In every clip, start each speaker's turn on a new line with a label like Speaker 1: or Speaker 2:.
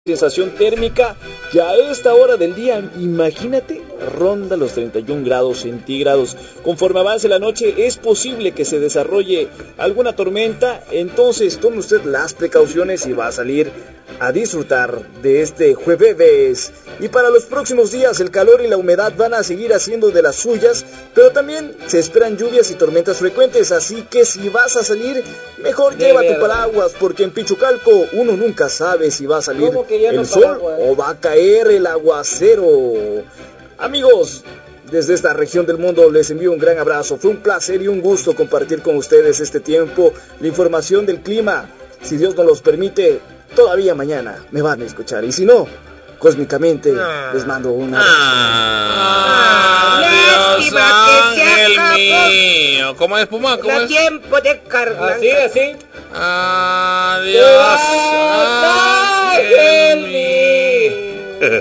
Speaker 1: sensación térmica que a esta hora del día, imagínate, ronda los 31 grados centígrados. Conforme avance la noche es posible que se desarrolle alguna tormenta, entonces tome usted las precauciones y va a salir a disfrutar de este jueves. Y para los próximos días el calor y la humedad van a seguir haciendo de las suyas, pero también se esperan lluvias y tormentas frecuentes, así que si vas a salir, mejor lleva tu paraguas, porque en Pichucalco uno nunca sabe si va a salir el sol o va a caer el aguacero. Amigos, desde esta región del mundo les envío un gran abrazo. Fue un placer y un gusto compartir con ustedes este tiempo, la información del clima. Si Dios nos los permite, todavía mañana me van a escuchar, y si no, cósmicamente les mando una
Speaker 2: Dios ángel mío. ¿Cómo es, Puma? ¿Cómo es?
Speaker 3: Tiempo de cargar.
Speaker 2: Así. Adiós ángel mío.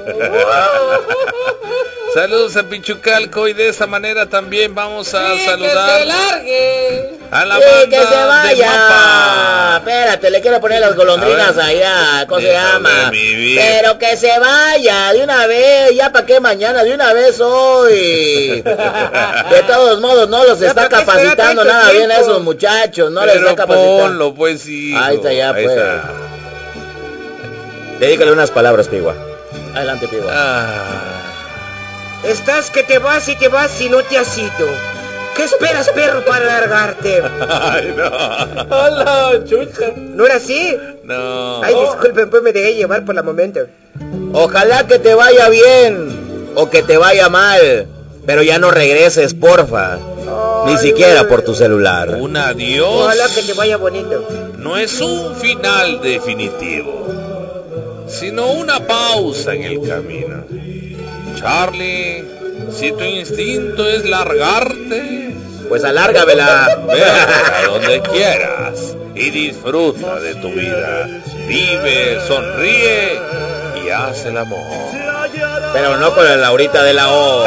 Speaker 2: Saludos a Pichucalco, y de esta manera también vamos a saludar
Speaker 3: que se largue.
Speaker 2: a la banda
Speaker 4: que se vaya.
Speaker 2: de Mapa.
Speaker 4: Espérate, le quiero poner las golondrinas allá, ¿cómo se llama? Pero que se vaya de una vez, ya para qué mañana, de una vez hoy. De todos modos no los está capacitando nada bien a esos muchachos, no les está capacitando.
Speaker 2: Ponlo, pues sí.
Speaker 4: Ahí está ya,
Speaker 2: Ahí
Speaker 4: pues.
Speaker 2: está.
Speaker 4: Dedícale unas palabras, Pigua. Adelante, Pigua.
Speaker 3: Estás que te vas y no te has ido. ¿Qué esperas, perro, para largarte?
Speaker 2: Ay, no.
Speaker 3: Hola, chucha. ¿No era así?
Speaker 2: No.
Speaker 3: Ay, disculpen, pues me dejé llevar por la momento.
Speaker 4: Ojalá que te vaya bien o que te vaya mal, pero ya no regreses, porfa. Ni siquiera por tu celular.
Speaker 2: Un adiós.
Speaker 3: Ojalá que te vaya bonito.
Speaker 2: No es un final definitivo, sino una pausa en el camino. Charlie, si tu instinto es largarte,
Speaker 4: pues alárgamela.
Speaker 2: Ve a donde quieras y disfruta de tu vida. Vive, sonríe y haz el amor.
Speaker 4: Pero no con la Laurita de la O.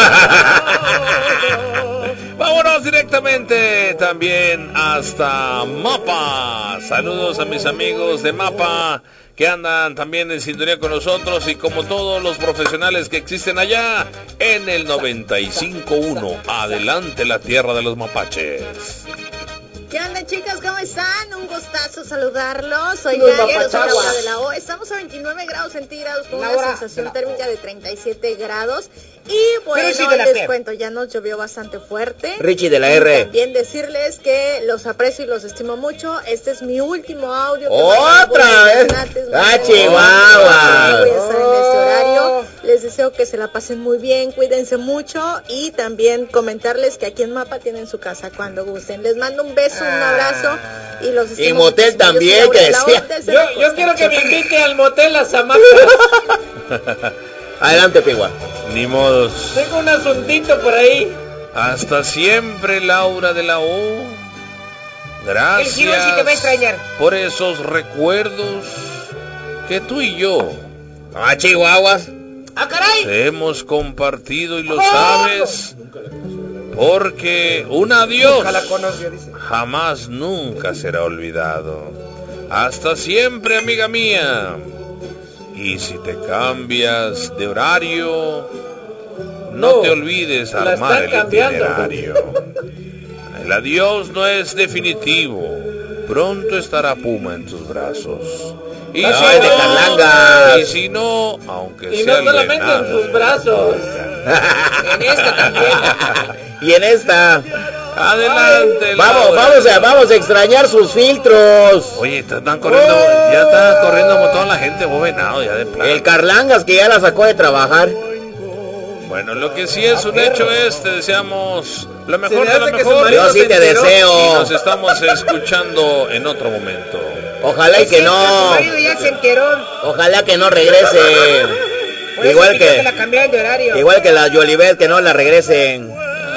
Speaker 2: Vámonos directamente también hasta Mapa. Saludos a mis amigos de Mapa que andan también en sintonía con nosotros, y como todos los profesionales que existen allá en el 95.1. Adelante, la tierra de los mapaches.
Speaker 5: ¿Qué onda, chicas? ¿Cómo están? Un gustazo saludarlos. Soy Nadia, soy Laura de la O. Estamos a 29 grados centígrados con una sensación térmica de 37 grados. Y bueno, les cuento, ya nos llovió bastante fuerte.
Speaker 4: Richie de la R.
Speaker 5: También decirles que los aprecio y los estimo mucho. Este es mi último audio.
Speaker 4: ¡Otra vez! ¡Chihuahua!
Speaker 5: Voy a estar en este horario. Les deseo que se la pasen muy bien, cuídense mucho, y también comentarles que aquí en Mapa tienen su casa cuando gusten. Les mando un beso, un abrazo, y los estimo.
Speaker 4: Y motel mucho. También, que decía.
Speaker 3: Yo quiero que me invite al motel a Samantha.
Speaker 4: Adelante, Pigua.
Speaker 2: Ni modos.
Speaker 3: Tengo un asuntito por ahí.
Speaker 2: Hasta siempre, Laura de la O. Gracias.
Speaker 3: El Giro sí te va a extrañar
Speaker 2: por esos recuerdos que tú y yo,
Speaker 4: Chihuahuas,
Speaker 3: caray,
Speaker 2: hemos compartido, y lo sabes, porque un adiós jamás nunca será olvidado. Hasta siempre, amiga mía. Y si te cambias de horario, no te olvides armar el itinerario. El adiós no es definitivo. Pronto estará Puma en tus brazos. Y
Speaker 4: de Carlanga.
Speaker 2: Y si no, aunque
Speaker 3: y
Speaker 2: sea
Speaker 3: no solamente en sus brazos. En esta también.
Speaker 4: Y en esta.
Speaker 2: Adelante.
Speaker 4: Vamos a extrañar sus filtros.
Speaker 2: Oye, están corriendo, ya está corriendo como toda la gente, bobenado ya de plano.
Speaker 4: El Carlangas que ya la sacó de trabajar.
Speaker 2: Bueno, lo que sí es un hecho es, te deseamos lo mejor de lo mejor.
Speaker 4: Yo sí te deseo.
Speaker 2: Y nos estamos escuchando en otro momento.
Speaker 4: Ojalá y que no. Ojalá que no regrese. Igual que la Yolibet, que no la regresen.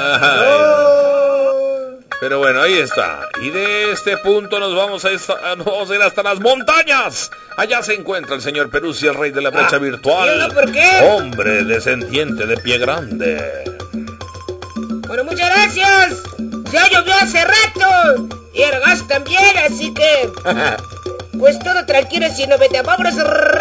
Speaker 2: Pero bueno, ahí está. Y de este punto nos vamos a ir hasta las montañas. Allá se encuentra el señor Peruzzi, el rey de la brecha virtual.
Speaker 3: ¿Por qué?
Speaker 2: Hombre descendiente de pie grande.
Speaker 3: Bueno, muchas gracias. Ya llovió hace rato. Y el gas también, así que... pues todo tranquilo, si no vete. Vámonos.